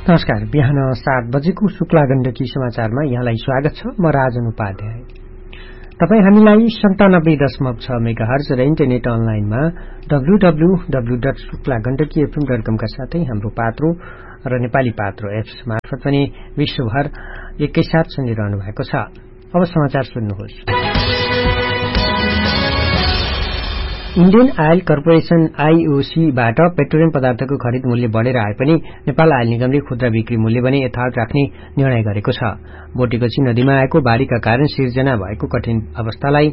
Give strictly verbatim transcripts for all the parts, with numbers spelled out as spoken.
नमस्कार। बिहान सात बजेको शुक्ला गण्डकी समाचारमा यहाँलाई स्वागत छ। म राजन उपाध्याय। तपाई हामीलाई सन्तानब्बे दशमलव छ मेगाहर्ज र इन्टरनेट अनलाइनमा W W W dot Shukla Gandaki FM dot कम का साथै हाम्रो पात्रो र नेपाली पात्रो एप्स मार्फत पनि विश्वभर एकैसाथ सुनिरहनु भएको छ। अब समाचार सुन्नुहोस्। इण्डियन आयल कर्पोरेशन आईओसीबाट पेट्रोलियम पदार्थको खरिद मूल्य बढेर आए पनि नेपाल आयल निगमले खुद्रा बिक्री मूल्य पनि यथावत राख्ने निर्णय गरेको छ। बोटेगछी नदीमा आएको बाढ़ीका कारण सिर्जना भएको कठिन अवस्थालाई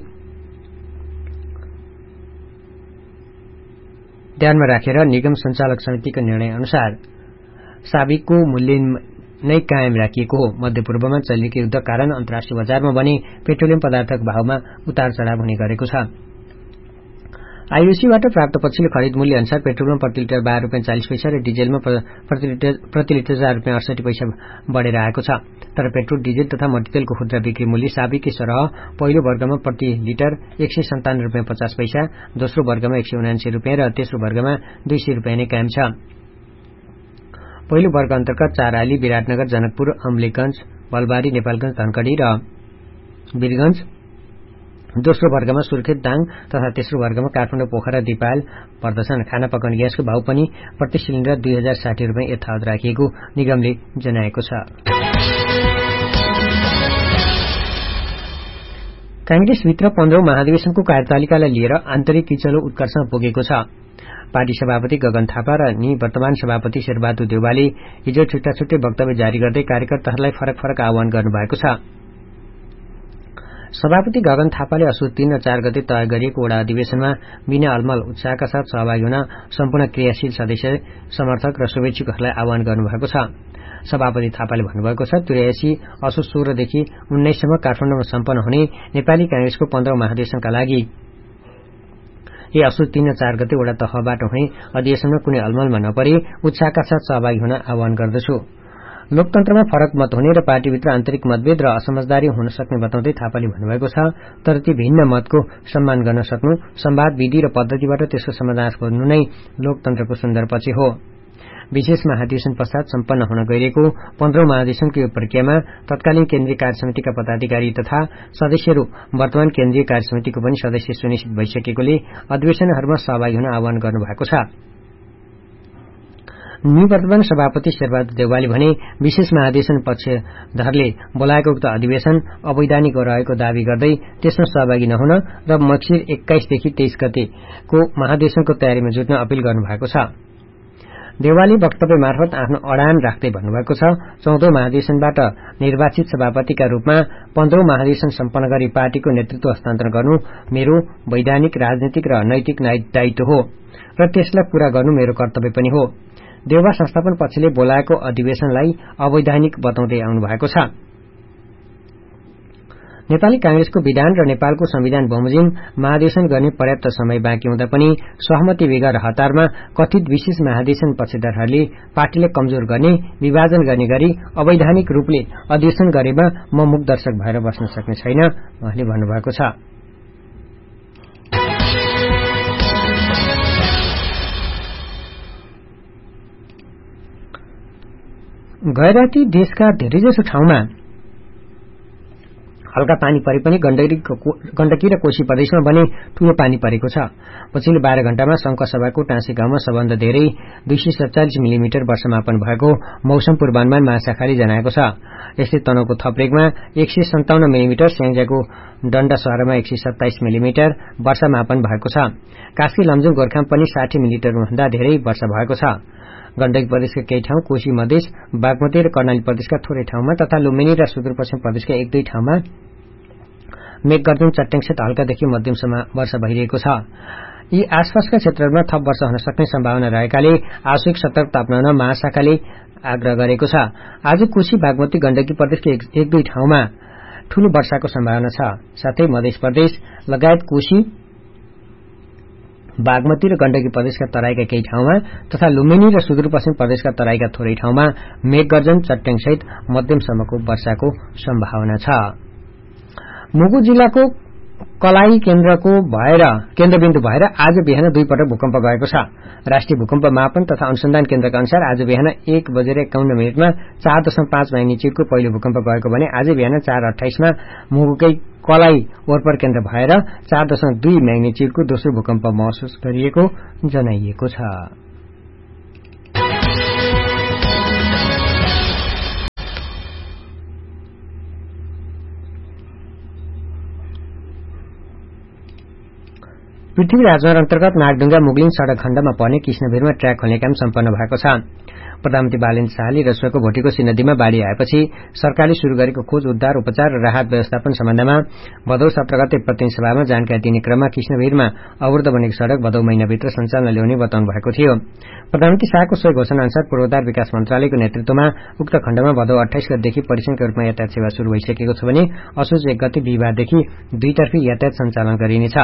ध्यानमा राखेर निगम संचालक समितिको निर्णय अनुसार साबिकको मूल्य नै कायम राखिएको हो। मध्यपूर्वमा चलिरहेको युद्ध कारण अन्तर्राष्ट्रिय बजारमा भने पेट्रोलियम पदार्थको भावमा उतार चढ़ाव हुने गरेको छ। आईओसीबाट प्राप्त पछिल्लो खरिद मूल्य अनुसार पेट्रोलमा प्रति लिटर बाह्र रुपियाँ चालिस पैसा र डिजेलमा प्रति लिटर प्रति लिटर चार रुपियाँ अडसठी पैसा बढ़ेर आएको छ। तर पेट्रोल, डिजेल तथा मट्टीतेलको खुद्रा बिक्री मूल्य साबिकै सरह पहिलो वर्गमा प्रति लिटर एक सय सन्ताउन्न रुपियाँ पचास पैसा, दोस्रो वर्गमा एक सय उनासी रुपियाँ र तेस्रो वर्गमा दुई सय रुपियाँ नै कायम छ। पहिलो वर्ग अन्तर्गत चाराली, विराटनगर, जनकपुर, अम्लेखगंज, बलबारी, नेपालगंज, धनगढ़ी र वीरगंज, दोस्रो वर्गमा सुर्खेत, दाङ तथा तेस्रो वर्गमा काठमाडौँ, पोखरा, दिपायल पर्दछन्। खाना पकाउने ग्यासको भाव पनि प्रति सिलिण्डर दुई हजार साठी रुपियाँ यथावत राखिएको निगमले जनाएको छ। कांग्रेसभित्र पन्ध्रौं महाधिवेशनको कार्यतालिकालाई लिएर आन्तरिक किचलो उत्कर्षमा पुगेको छ। पार्टी सभापति गगन थापा र निवर्तमान सभापति शेरबहादुर देउवाले हिजो छुट्टा छुट्टै वक्तव्य जारी गर्दै कार्यकर्ताहरूलाई फरक फरक आह्वान गर्नुभएको छ। सभापति गगन थापाले असोज तीन र चार गते तय गरिएको वडा अधिवेशनमा बिना अलमल उत्साहका साथ सहभागी हुन सम्पूर्ण क्रियाशील सदस्य, समर्थक र शुभेच्छुकहरूलाई आह्वान गर्नुभएको छ। सभापति थापाले भन्नुभएको छ, त्रियासी असोज सोह्रदेखि उन्नाइससम्म काठमाडौँमा सम्पन्न हुने नेपाली कांग्रेसको पन्ध्रौं महाधिवेशनका लागि यी असोज तीन र चार गते वडा तहबाट हुने अधिवेशनमा कुनै अलमलमा नपरे उत्साहका साथ सहभागी हुन आह्वान गर्दछु। लोकतन्त्रमा फरक मत हुने र पार्टीभित्र आन्तरिक मतभेद र असमझदारी हुन सक्ने बताउँदै थापाले भन्नुभएको छ, तर ती भिन्न मतको सम्मान गर्न सक्नु, संवाद विधि र पद्धतिबाट त्यसको समाधान खोज्नु नै लोकतन्त्रको सुन्दर पक्ष हो। विशेष महाधिवेशन पश्चात सम्पन्न हुन गइरहेको पन्ध्रौं महाधिवेशनको यो प्रक्रियामा तत्कालीन केन्द्रीय कार्य समितिका पदाधिकारी तथा सदस्यहरू वर्तमान केन्द्रीय कार्य समितिको पनि सदस्य सुनिश्चित भइसकेकोले अधिवेशनहरूमा सहभागी हुन आह्वान गर्नुभएको छ। निवर्तमान सभापति शेरबहादुर देउवाले भने विशेष महाधिवेशन पक्षधरले बोलाएको उक्त अधिवेशन अवैधानिक रहेको दावी गर्दै त्यसमा सहभागी नहुन र मक्सिर एक्काइसदेखि तेइस गतेको महाधिवेशनको तयारीमा जुट्न अपील गर्नुभएको छ। देउवाले वक्तव्य मार्फत आफ्नो अडान राख्दै भन्नुभएको छ, चौधौं महाधिवेशनबाट निर्वाचित सभापतिका रूपमा पन्ध्रौं महाधिवेशन सम्पन्न गरी पार्टीको नेतृत्व हस्तान्तरण गर्नु मेरो वैधानिक, राजनीतिक र नैतिक दायित्व हो र त्यसलाई पूरा गर्नु मेरो कर्तव्य पनि हो। देउवा संस्थापन पक्षले बोलाएको अधिवेशनलाई अवैधानिक बताउँदै आउनु भएको छ। नेपाली कांग्रेसको विधान र नेपालको संविधान बमोजिम महाधिवेशन गर्ने पर्याप्त समय बाँकी हुँदा पनि सहमति बेगर हतारमा कथित विशेष महाधिवेशन पक्षधरहरूले पार्टीलाई कमजोर गर्ने, विभाजन गर्ने गरी अवैधानिक रूपले अधिवेशन गरेमा म मूक दर्शक भएर बस्न सक्ने छैन, उहाँले भन्नुभएको छ। गए राति देशका धेरैजसो ठाउँमा हल्का पानी परे पनि गण्डकी र कोशी प्रदेशमा भने ठूलो पानी परेको छ। पछिल्लो बाह्र घण्टामा शंखसभाको टाँसे गाउँमा सबभन्दा धेरै दुई सय सत्तालिस मिलिमिटर वर्षामापन भएको मौसम पूर्वानुमान महाशाखाले जनाएको छ। यस्तै तनहुको थपरेकमा एक सय सन्ताउन्न मिलिमिटर, स्याङ्जाको डण्डासहरमा एक सय सत्ताइस मिलिमिटर वर्षामापन भएको छ। कास्की, लमजुङ, गोर्खामा पनि साठी मिलिमिटरभन्दा धेरै वर्षा भएको छ। गण्डकी प्रदेशका केही ठाउँ, कोशी मधेस, बागमती र कर्णाली प्रदेशका थोरै ठाउँमा तथा लुम्बिनी र सुदूरपश्चिम प्रदेशका एक दुई ठाउँमा मेघगर्जन, चट्याङसहित हल्कादेखि मध्यमसम्म वर्षा भइरहेको छ। यी आसपासका क्षेत्रहरूमा थप वर्षा हुन सक्ने सम्भावना रहेकाले आवश्यक सतर्कता अपनाउन महाशाखाले आग्रह गरेको छ। आज कोशी, बागमती, गण्डकी प्रदेशका एक दुई ठाउँमा ठूलो वर्षाको सम्भावना छ। साथै मध्य प्रदेश लगायत कोशी, बागमती र गण्डकी प्रदेशका तराईका केही ठाउँमा तथा लुम्बिनी र सुदूरपश्चिम प्रदेशका तराईका थोरै ठाउँमा मेघगर्जन, चट्याङसहित मध्यमसम्मको वर्षाको सम्भावना छ। मुगु जिल्लाको कलाई केन्द्रको भएर केन्द्रबिन्दु भएर आज बिहान दुई पटक भूकम्प गएको छ। राष्ट्रिय भूकम्प मापन तथा अनुसन्धान केन्द्रका अनुसार आज बिहान एक बजेर एकाउन्न मिनटमा चार दशमलव पाँच म्याग्निच्युडको पहिलो भूकम्प गएको भने आज बिहान चार अठाइसमा मुगुकै कलाई ओर्पर केन्द्र भएर चार दशमलव दुई म्याग्निच्युडको दोस्रो भूकम्प महसुस गरिएको जनाइएको छ। पृथ्वी राजमार्ग अन्तर्गत नागढुङ्गा मुगलिङ सड़क खण्डमा पर्ने कृष्णभिरमा ट्र्याक खोल्ने काम सम्पन्न भएको छ। प्रधानमन्त्री बालेन्द्र शाहले रसुवाको भोटेकोशी नदीमा बाढ़ी आएपछि सरकारले शुरू गरेको खोज उद्धार उपचार र राहत व्यवस्थापन सम्बन्धमा भदौ सत्र गते प्रतिनिधि सभामा जानकारी दिने क्रममा कृष्णभिरमा अवरुद्ध बनेको सड़क भदौ महिनाभित्र सञ्चालन ल्याउने बताउनु भएको थियो। प्रधानमन्त्री शाहको सोही घोषणा अनुसार पूर्वाधार विकास मन्त्रालयको नेतृत्वमा उक्त खण्डमा भदौ अठाइस गतेदेखि परिसरका रूपमा यातायात सेवा शुरू भइसकेको छ भने असोज एक गते बिहिबारदेखि दुईतर्फी यातायात सञ्चालन गरिनेछ।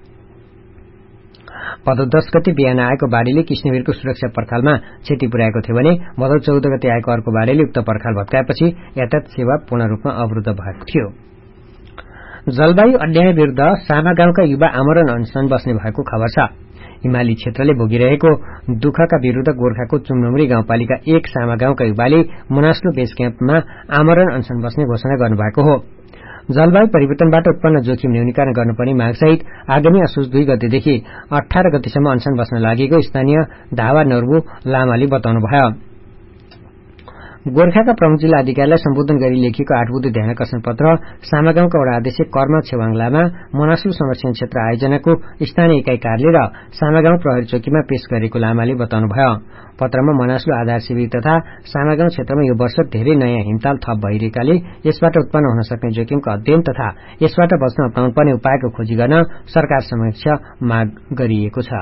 भदौ दस गते बिहान आएको बाढ़ीले कृष्णभिरको सुरक्षा पर्खालमा क्षति पुर्याएको थियो भने भदौ चौध गते आएको अर्को बाढ़ीले उक्त पर्खाल भत्काएपछि यातायात सेवा पूर्ण रूपमा अवरुद्ध भएको थियो। जलवायु अन्याय विरूद्ध सामा गाउँका युवा आमरण अनशन बस्ने भएको खबर छ। हिमाली क्षेत्रले भोगिरहेको दुःखका विरूद्ध गोर्खाको चुम्नुमरी गाउँपालिका एक सामा गाउँका युवाले मनास्लु बेस क्याम्पमा आमरण अनशन बस्ने घोषणा गर्नुभएको हो। जलवायु परिवर्तनबाट उत्पन्न जोखिम न्यूनीकरण गर्नुपर्ने मागसहित आगामी असोज दुई गतेदेखि अठार गतेसम्म अनशन बस्न लागेको स्थानीय धावा नर्बु लामाले बताउनुभयो। गोर्खाका प्रमुख जिल्ला अधिकारीलाई सम्बोधन गरी लेखिएको आठबुधे ध्यानाकर्षण पत्र सामागाउँका वडा अध्यक्ष कर्म छेवाङ लामा मनासलु संरक्षण क्षेत्र आयोजनाको स्थानीय इकाई कार्यालय र सामागाउँ प्रहरी चौकीमा पेश गरेको लामाले बताउनुभयो। पत्रमा मनासलु आधार शिविर तथा सामागाउँ क्षेत्रमा यो वर्ष धेरै नयाँ हिमताल थप भइरहेकाले यसबाट उत्पन्न हुन सक्ने जोखिमको अध्ययन तथा यसबाट बच्न अप्नाउनुपर्ने उपायको खोजी गर्न सरकार समक्ष माग गरिएको छ।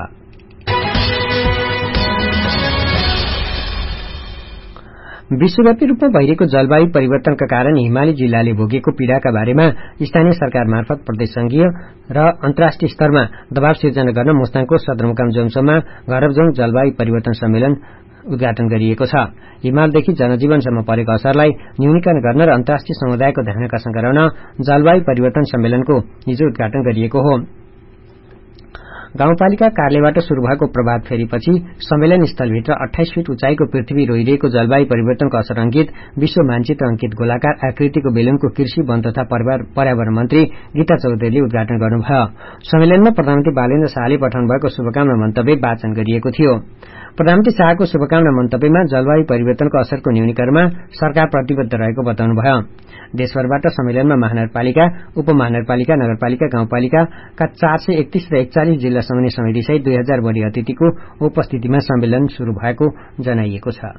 विश्वव्यापी रूपमा भइरहेको जलवायु परिवर्तनका कारण हिमाली जिल्लाले भोगेको पीड़ाका बारेमा स्थानीय सरकार मार्फत प्रदेश संघीय र अन्तर्राष्ट्रिय स्तरमा दबाव सिर्जना गर्न मुस्ताङको सदरमुकाम जोमसोममा घरबजोङ जलवायु परिवर्तन सम्मेलन उद्घाटन गरिएको छ। हिमालदेखि जनजीवनसम्म परेको असरलाई न्यूनीकरण गर्न र अन्तर्राष्ट्रिय समुदायको ध्यानाकर्षण गराउन जलवायु परिवर्तन सम्मेलनको हिजो उद्घाटन गरिएको हो। गाउँपालिका कार्यालयबाट शुरू भएको प्रभात फेरीपछि सम्मेलन स्थलभित्र अठाइस फिट उचाइको पृथ्वी रोइरहेको जलवायु परिवर्तनको असर अंकित विश्व मानचित्र अंकित गोलाकार आकृतिको बेलुनको कृषि वन तथा पर्यावरण मन्त्री गीता चौधरीले उद्घाटन गर्नुभयो। सम्मेलनमा प्रधानमन्त्री बालेन्द्र शाहले पठाउनु भएको शुभकामना मन्तव्य वाचन गरिएको थियो। प्रधानमन्त्री शाहको शुभकामना मन्तव्यमा जलवायु परिवर्तनको असरको न्यूनीकरणमा सरकार प्रतिबद्ध रहेको बताउनुभयो। देशभरबाट सम्मेलनमा महानगरपालिका उपमहानगरपालिका नगरपालिका गाउँपालिकाका चार सय एकतीस र एकचालिस जिल्ला समन्वय समिति सहित दुई हजार बढ़ी अतिथिको उपस्थितिमा सम्मेलन शुरू भएको जनाइएको छ।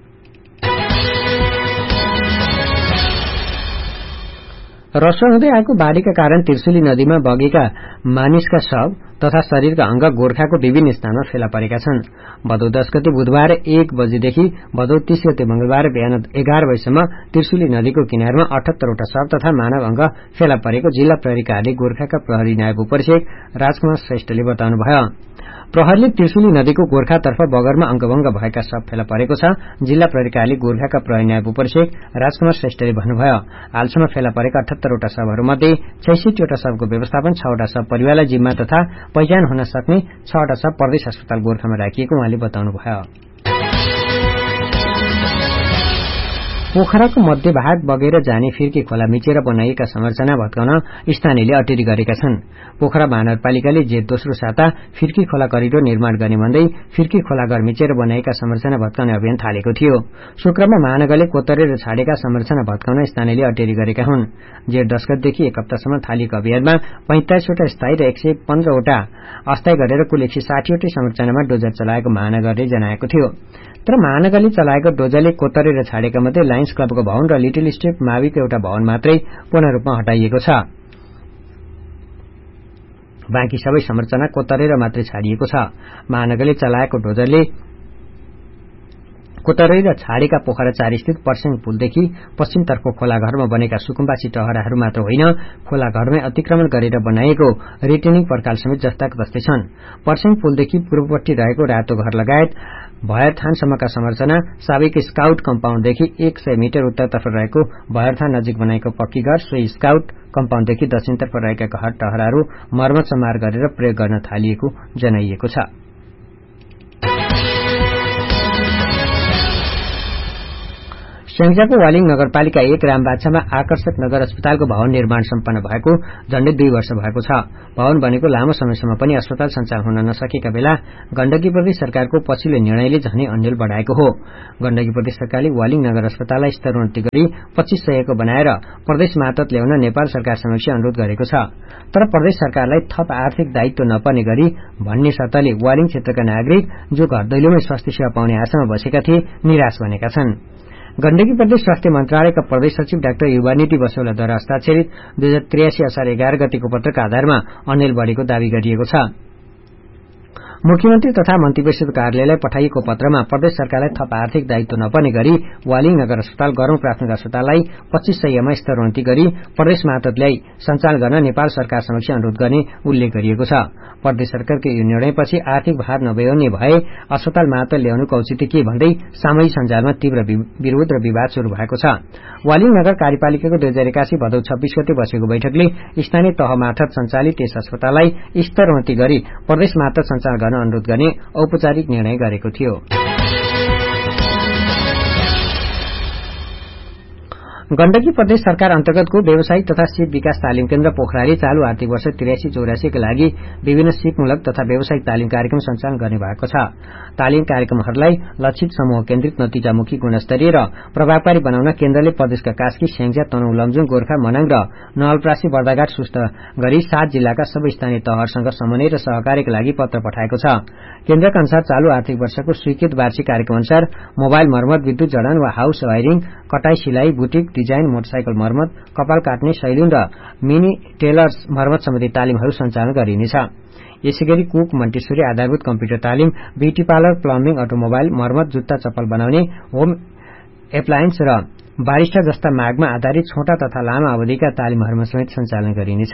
रसुवा हुँदै आएको बाढ़ीका कारण त्रिशुली नदीमा बगेका मानिसका शव तथा शरीरका अंग गोर्खाको विभिन्न स्थानमा फेला परेका छन्। भदौ दस गते बुधबार एक बजेदेखि भदौ तीस गते मंगलबार बिहान एघार बजेसम्म त्रिशुली नदीको किनारमा अठहत्तरवटा शव तथा मानव अंग फेला परेको जिल्ला प्रहरी कार्यालय गोर्खाका प्रहरी नायब उपरीक्षक राजकुमार श्रेष्ठले बताउनुभयो। प्रहरीले त्रिशुली नदीको गोर्खातर्फ बगरमा अंगभंग भएका शव फेला परेको छ। जिल्ला प्रहरी कार्यालय गोर्खाका प्रहरी नायब उपरीक्षक राजकुमार श्रेष्ठले भन्नुभयो। हालसम्म फेला परेका अठहत्तरवटा शवहरूमध्ये छैसठीवटा शवको व्यवस्थापन छवटा शव परिवारलाई जिम्मा तथा पहिचान हुन सक्ने छवटा शव प्रदेश अस्पताल गोर्खामा राखिएको उहाँले बताउनुभयो। पोखराको मध्य भाग बगेर जाने फिर्की खोला मिचेर बनाइएका संरचना भत्काउन स्थानीयले अटेरी गरेका छन्। पोखरा महानगरपालिकाले जेठ दोस्रो साता फिर्की खोला करिडोर निर्माण गर्ने भन्दै फिर्की खोलाघर मिचेर बनाइएका संरचना भत्काउने अभियान थालेको थियो। शुक्रबार महानगरले कोतरेर छाडेका संरचना भत्काउन स्थानीयले अटेरी गरेका हुन्। जेठ दस गतेदेखि एक हप्तासम्म थालिएको अभियानमा पैंतालिसवटा स्थायी र एक सय पन्ध्रवटा अस्थायी गरेर कुल एक सय साठीवटै संरचनामा डोजर चलाएको महानगरले जनाएको थियो। तर महानगरले चलाएको डोजरले कोतरेर छाडेका मध्ये लायन्स क्लबको भवन र लिटिल स्ट्रिप माविको एउटा भवन मात्रै पूर्ण रूपमा हटाइएको छ। बाँकी सबै संरचना कोतरेर मात्रै छाडिएको छ। महानगरले चलाएको डोजरले कोतरेर छाडेका पोखरा चार स्थित पर्स्याङ पुलदेखि पश्चिमतर्फको खोलाघरमा बनेका सुकुम्बासी टहराहरू मात्र होइन, खोलाघरमै अतिक्रमण गरेर बनाइएको रिटेनिङ पर्खाल समेत जस्ताको तस्तै छन्। पर्स्याङ पुलदेखि पूर्वपट्टि रहेको रातो घर लगायत भयरथानसम्मका संरचना साबिक स्काउट कम्पाउन्डदेखि एक सय मिटर उत्तरतर्फ रहेको भयरथान नजिक बनाएको पक्की घर सोही स्काउट कम्पाउन्डदेखि दक्षिणतर्फ रहेका घर टहराहरू मर्मत समार गरेर प्रयोग गर्न थालिएको जनाइएको छ। स्याङ्जाको वालिङ नगरपालिका एक रामबाछामा आकर्षक नगर अस्पतालको भवन निर्माण सम्पन्न भएको झण्डै दुई वर्ष भएको छ। भवन बनेको लामो समयसम्म पनि अस्पताल सञ्चालन हुन नसकेका बेला गण्डकी प्रदेश सरकारको पछिल्लो निर्णयले झनै अन्यल बढ़ाएको हो। गण्डकी प्रदेश सरकारले वालिङ नगर अस्पताललाई स्तरोन्नति गरी पच्चीस सयको बनाएर प्रदेश मातहत ल्याउन नेपाल सरकार समक्ष अनुरोध गरेको छ। तर प्रदेश सरकारलाई थप आर्थिक दायित्व नपर्ने गरी भन्ने शर्तले वालिङ क्षेत्रका नागरिक जो घर दैलोमै स्वास्थ्य सेवा पाउने आशामा बसेका थिए निराश बनेका छन्। गण्डकी प्रदेश स्वास्थ्य मन्त्रालयका प्रदेश सचिव डाक्टर युवानिधि बसौलाद्वारा हस्ताक्षरित दुई हजार त्रियासी असार एघार गतिको पत्रका आधारमा अन्यल बढ़ेको दावी गरिएको छ। मुख्यमन्त्री तथा मन्त्रीपरिषद कार्यालयलाई पठाइएको पत्रमा प्रदेश सरकारलाई थप आर्थिक दायित्व नपर्ने गरी वालिङ नगर अस्पताल गरौं प्राथमिक अस्पताललाई पच्चीस सयमा स्तरोन्नति गरी प्रदेश मातहत ल्याई सञ्चालन गर्न नेपाल सरकार समक्ष अनुरोध गर्ने उल्लेख गरिएको छ। प्रदेश सरकारको यो निर्णयपछि आर्थिक भार नभ्याउने भए अस्पताल मातहत ल्याउनुको औचित्य के भन्दै सामाजिक सञ्जालमा तीव्र विरोध र विवाद शुरू भएको छ। वालिङ नगर कार्यपालिकाको दुई हजार एकासी भदौ छब्बीस गते बसेको बैठकले स्थानीय तह मार्फत सञ्चालित यस अस्पताललाई स्तरोन्नति गरी प्रदेश मातहत सञ्चालन गर्न अनुरोध गर्ने औपचारिक निर्णय गरेको थियो। गण्डकी प्रदेश सरकार अन्तर्गतको व्यावसायिक तथा सिप विकास तालिम केन्द्र पोखराले चालू आर्थिक वर्ष त्रियासी चौरासीका लागि विभिन्न सिपमूलक तथा व्यावसायिक तालिम कार्यक्रम सञ्चालन गर्ने भएको छ। तालिम कार्यक्रमहरूलाई लक्षित समूह केन्द्रित नतिजामुखी गुणस्तरीय र प्रभावकारी बनाउन केन्द्रले प्रदेशका कास्की स्याङ्जा तनहुँ लमजुङ गोर्खा मनाङ र नवलपरासी बर्दाघाट सुस्त गरी सात जिल्लाका सबै स्थानीय तहहरूसँग समन्वय र सहकार्यका लागि पत्र पठाएको छ। केन्द्रका अनुसार चालू आर्थिक वर्षको स्वीकृत वार्षिक कार्यक्रम अनुसार मोबाइल मर्मत, विद्युत जडान वा हाउस वायरिङ, कटाई सिलाई, बुटिक डिजाइन, मोटरसाइकल मर्मत, कपाल काट्ने, सैलुन र मिनी टेलर्स मर्मत सम्बन्धी तालिमहरू सञ्चालन गरिनेछ। यसैगरी कुक, मन्टेश्वरी, आधारभूत कम्प्युटर तालिम, ब्युटी पार्लर, प्लम्बिङ, अटोमोबाइल मर्मत, जुत्ता चप्पल बनाउने, होम एप्लायन्स र बारिस्टा जस्ता मागमा आधारित छोटा तथा लामो अवधिका तालिमहरूमा समेत सञ्चालन गरिनेछ।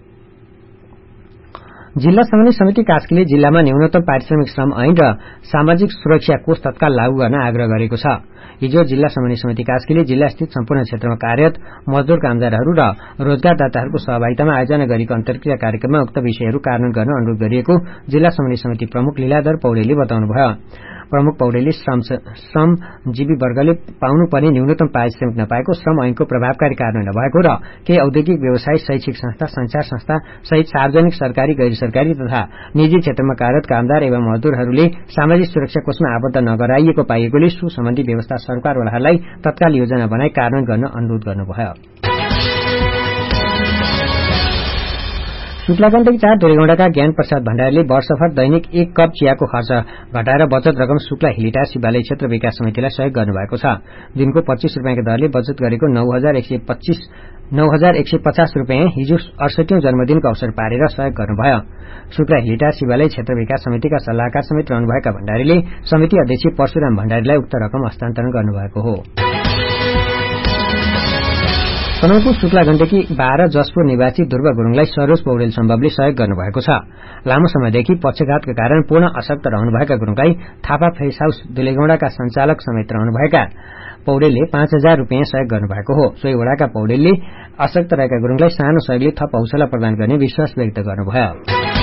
जिल्ला समन्वय समिति कास्कीले जिल्लामा न्यूनतम पारिश्रमिक श्रम ऐन र सामाजिक सुरक्षा कोष तत्काल लागू गर्न आग्रह गरेको छ। हिजो जिल्ला समन्वय समिति कास्कीले जिल्लास्थित सम्पूर्ण क्षेत्रमा कार्यरत मजदूर कामदारहरू र रोजगारदाताहरूको सहभागितामा आयोजना गरेको अन्तर्क्रिया कार्यक्रममा उक्त विषयहरू कार्यान्वयन गर्न अनुरोध गरिएको जिल्ला समन्वय समिति प्रमुख लीलाधर पौडेलले बताउनुभयो। प्रमुख पौडेलले श्रमजीवी वर्गले पाउनुपर्ने न्यूनतम पारिश्रमिक नपाएको, श्रम ऐनको प्रभावकारी कार्यान्वयन नभएको र केही औद्योगिक व्यवसाय, शैक्षिक संस्था, संचार संस्था सहित सार्वजनिक, सरकारी, गैर सरकारी तथा निजी क्षेत्रमा कार्यरत कामदार एवं मजदूरहरूले सामाजिक सुरक्षा कोषमा आबद्ध नगराइएको पाइएकोले सु सम्बन्धी व्यवस्था सरकारवालाहरूलाई तत्काल योजना बनाई कार्यान्वयन गर्न अनुरोध गर्नुभयो। शुक्लागण्डकी चार धुरेगौंडाका ज्ञान प्रसाद भण्डारीले वर्षभर दैनिक एक कप चियाको खर्च घटाएर बचत रकम शुक्ला हिलिटार शिवालय क्षेत्र विकास समितिलाई सहयोग गर्नुभएको छ। दिनको पच्चीस रूपियाँको दरले बचत गरेको नौ हजार एक सय पच्चीस नौ हजार एक सय पचास रूपियाँ हिजो अडसठीौं जन्मदिनको अवसर पारेर सहयोग गर्नुभयो। शुक्ला हिलिटार शिवालय क्षेत्र विकास समितिका सल्लाहकार समेत रहनुभएका भण्डारीले समिति अध्यक्ष परशुराम भण्डारीलाई उक्त रकम हस्तान्तरण गर्नुभएको हो। तनहुँको शुक्ला गण्डकी बाह्र जसपुर निवासी ध्रुव गुरूङलाई सरोज पौडेल सम्भवले सहयोग गर्नुभएको छ। लामो समयदेखि पक्षघातका कारण पूर्ण अशक्त रहनुभएका गुरूङलाई थापा फ्रेस हाउस दुलेगौंडाका सञ्चालक समेत रहनुभएका पौडेलले पाँच हजार रूपियाँ सहयोग गर्नुभएको हो। सोही वडाका पौडेलले अशक्त रहेका गुरूङलाई सानो सहयोगले थप हौसला प्रदान गर्ने विश्वास व्यक्त गर्नुभयो।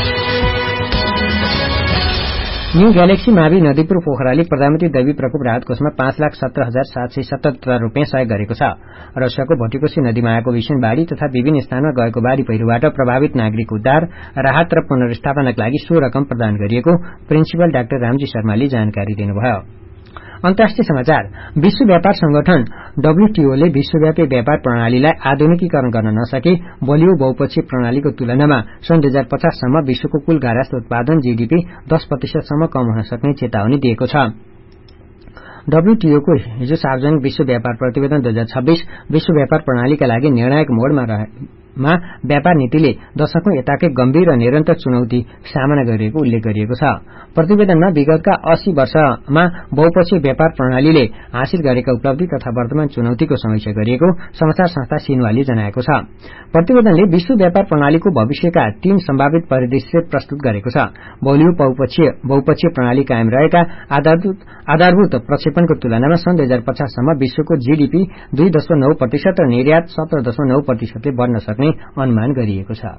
न्यू ग्यालेक्सी मावि नदीपुर पोखराले प्रधानमन्त्री दैवी प्रकोप राहत कोषमा पाँच लाख सत्र हजार सात सय सतहत्तर रूपियाँ सहयोग गरेको छ। रसियाको भटिकोशी नदीमा आएको भीषण बाढ़ी तथा विभिन्न स्थानमा गएको बाढ़ी पहिरोबाट प्रभावित नागरिक उद्धार, राहत र पुनर्स्थापनाका लागि सो रकम प्रदान गरिएको प्रिन्सिपल डाक्टर रामजी शर्माले जानकारी दिनुभयो। अन्तर्राष्ट्रिय समाचार। विश्व व्यापार संगठन डब्ल्यूटीओले विश्वव्यापी व्यापार प्रणालीलाई आधुनिकीकरण गर्न नसके बलियो बहुपक्षीय प्रणालीको तुलनामा सन् दुई हजार पचाससम्म विश्वको कुल गार्हस्थ उत्पादन जीडीपी दस प्रतिशतसम्म कम हुन सक्ने चेतावनी दिएको छ। डब्ल्यूटीओको हिजो सार्वजनिक विश्व व्यापार प्रतिवेदन दुई हजार छब्बीस विश्व व्यापार प्रणालीका लागि निर्णायक मोडमा मा व्यापार नीतिले दशकौं यताकै गम्भीर र निरन्तर चुनौती सामना गरिएको उल्लेख गरिएको छ। प्रतिवेदनमा विगतका अस्सी वर्षमा बहुपक्षीय व्यापार प्रणालीले हासिल गरेका उपलब्धि तथा वर्तमान चुनौतीको समीक्षा गरिएको समाचार संस्था सिन्हुवाले जनाएको छ। प्रतिवेदनले विश्व व्यापार प्रणालीको भविष्यका तीन सम्भावित परिदृश्य प्रस्तुत गरेको छ। बलियो बहुपक्षीय बहुपक्षीय प्रणाली कायम रहेका आधारभूत आधारभूत प्रक्षेपणको तुलनामा सन् दुई हजार पचाससम्म विश्वको जीडीपी दुई दशमलव नौ प्रतिशत र निर्यात सत्र दशमलव नौ प्रतिशतले बढ्न सक्ने अनुमान गरिएको छ।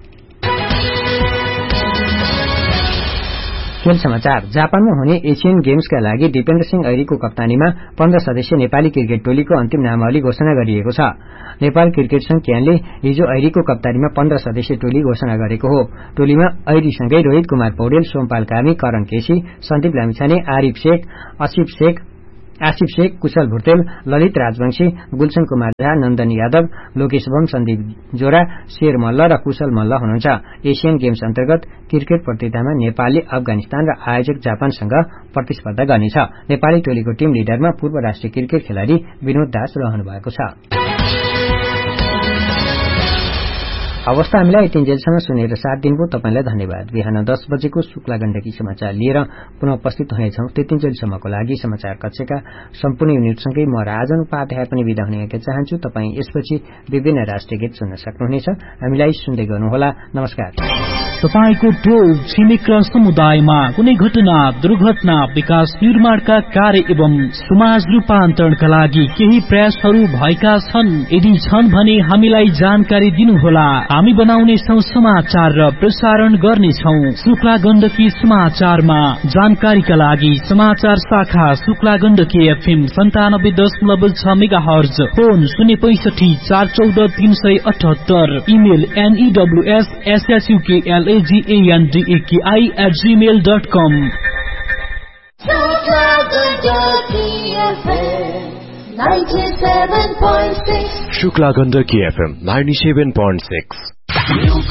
खेल समाचार। जापानमा हुने एशियन गेम्सका लागि दिपेन्द्र सिंह ऐरीको कप्तानीमा पन्ध्र सदस्यीय नेपाली क्रिकेट टोलीको अन्तिम नामावली घोषणा गरिएको छ। नेपाल क्रिकेट संघ क्यानले हिजो ऐरीको कप्तानीमा पन्ध्र सदस्यीय टोली घोषणा गरेको हो। टोलीमा ऐरीसँगै रोहित कुमार पौडेल, सोमपाल कामी, करण केसी, सन्दीप लामिछाने, आरिफ शेख, आसिफ शेख आसिफ शेख, कुशल भुर्तेल, ललित राजवंशी, गुलशन कुमार झा, नन्दन यादव, लोकेश बम, सन्दीप जोरा, शेर मल्ल र कुशल मल्ल हुनुहुन्छ। एशियन गेम्स अन्तर्गत क्रिकेट प्रतियोगितामा नेपालले अफगानिस्तान र आयोजक जापानसँग प्रतिस्पर्धा गर्नेछ। नेपाली टोलीको टीम लिडरमा पूर्व राष्ट्रिय क्रिकेट खेलाड़ी विनोद दास रहनु भएको छ। अवस्था हामीलाई यतिन्जेलसम्म सुनेर साथ दिनुभयो तपाईलाई धन्यवाद। बिहान दस बजेको शुक्ला गण्डकी समाचार लिएर पुनः उपस्थित हुनेछौं। त्यतिन्जेलसम्मको लागि समाचार कक्षका सम्पूर्ण युनिटसँगै म राजन उपाध्याय पनि बिदा हुन चाहन्छु। तपाईँ यसपछि विभिन्न राष्ट्रिय गीत सुन्न सक्नुहुनेछ। हामीलाई सुन्दै गर्नुहोला। नमस्कार। तपाईको टोल छिमेक र समुदायमा कुनै घटना, दुर्घटना, विकास निर्माणका कार्य एवं समाज रूपान्तरणका लागि केही प्रयासहरू भएका छन्? यदि छन् भने हामीलाई जानकारी दिनुहोला। हामी बनाउनेछौं समाचार र प्रसारण गर्नेछौं शुक्ला गण्डकी समाचारमा। जानकारीका लागि समाचार शाखा शुक्ला गण्डकी एफएम सन्तानब्बे दशमलव छ मेगा हर्ज, फोन शून्य पैंसठी चार चौध तीन सय अठहत्तर, email एनईडब्ल्यूएस एसएचयूकेएलएजीएनडीएकेआई at Gmail dot com. Shukla Gandaki F M ninety-seven point six